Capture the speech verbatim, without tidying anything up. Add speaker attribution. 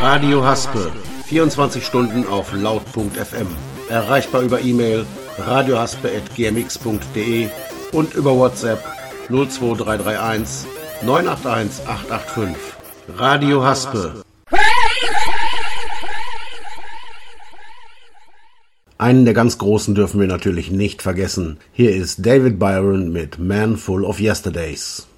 Speaker 1: Radio Haspe, vierundzwanzig Stunden auf laut punkt f m. Erreichbar über E-Mail radiohaspe at g m x punkt d e und über WhatsApp null zwei drei drei eins neun acht eins acht acht fünf. Radio Haspe. Einen der ganz Großen dürfen wir natürlich nicht vergessen. Hier ist David Byron mit Man Full of Yesterdays.